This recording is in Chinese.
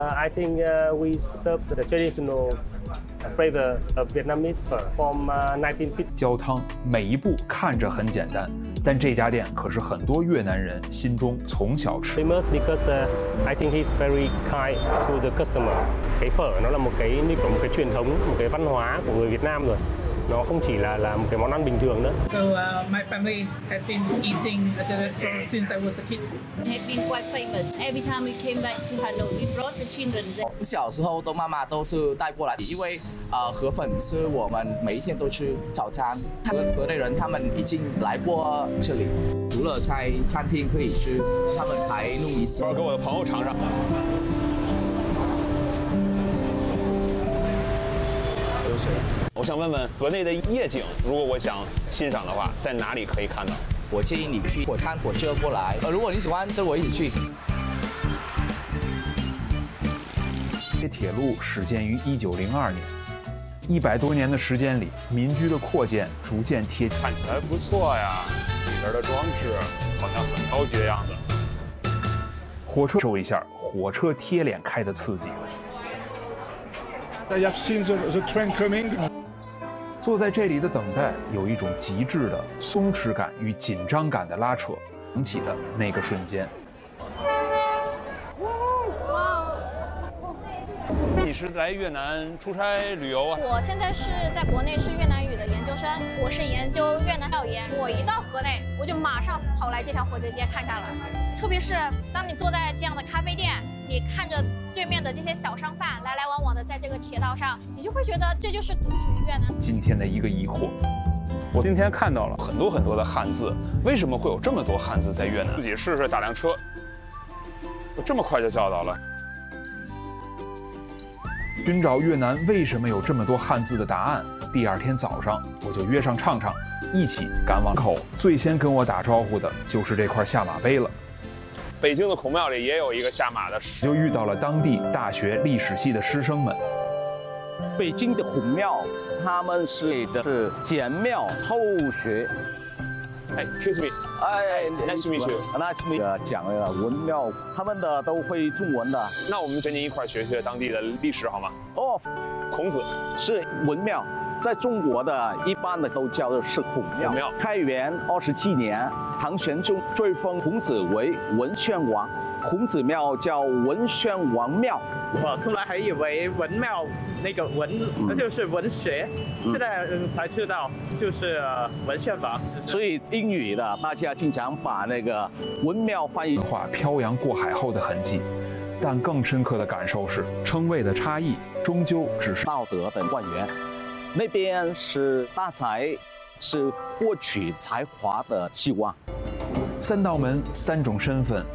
I think we serve the traditional flavor of Vietnamese pho from 1950. 浇汤每一步看着很简单，但这家店可是很多越南人心中从小吃。 Famous because I think he's very kind to the customer. Cái phở nó là một cái như kiểu một cái truyền thống, một cái văn hóa của người Việt Nam rồi. Nó không chỉ là một cái món ăn bình thường nữa. So my family has been eating at the restaurant since I was a kid. It had been quite famous. Every time we came back to Hanoi, we brought the children there. 小时候妈妈都是带过来，因为河粉是我们每一天都吃早餐。河内人他们已经来过这里，除了在餐厅可以吃，他们还弄一些。 我给我的朋友尝尝。流水。我想问问河内的夜景，如果我想欣赏的话，在哪里可以看到？ 我建议你去火炭火车过来。如果你喜欢，跟我一起去。 这铁路始建于1902年，100多年的时间里，民居的扩建逐渐贴近。 看起来不错呀，里边的装饰好像很高级的样子。 火车受一下火车贴脸开的刺激。 I have seen the train coming. 坐在这里的等待，有一种极致的松弛感与紧张感的拉扯，响起的那个瞬间。 你是来越南出差旅游啊？ 我现在是在国内是越南语的研究生，我是研究越南校研。我一到河内，我就马上跑来这条火车街看看了。特别是当你坐在这样的咖啡店，你看着对面的这些小商贩来来往往的在这个铁道上，你就会觉得这就是独属于越南。 今天的一个疑惑， 我今天看到了很多的汉字，为什么会有这么多汉字在越南？自己试试打辆车，我这么快就叫到了。 寻找越南为什么有这么多汉字的答案。第二天早上，我就约上畅畅，一起赶往口。最先跟我打招呼的就是这块下马碑了。 北京的孔庙里也有一个下马的， 就遇到了当地大学历史系的师生们。 北京的孔庙，他们是简庙后学。 哎 ，excuse me， 哎 ，nice to meet you，nice to meet you。讲文庙，他们的都会中文的。 那我们跟您一块学学当地的历史好吗？ 哦， 孔子是文庙，在中国的一般的都叫的是孔庙。开元27年，唐玄宗追封孔子为文宣王，孔子庙叫文宣王庙。 我从来还以为文庙那个文就是文学，现在才知道就是文献王。 所以英语的大家经常把那个文庙翻译文化漂洋过海后的痕迹，但更深刻的感受是，称谓的差异终究只是道德的官员。那边是大才，是获取才华的希望。 三道门3种身份。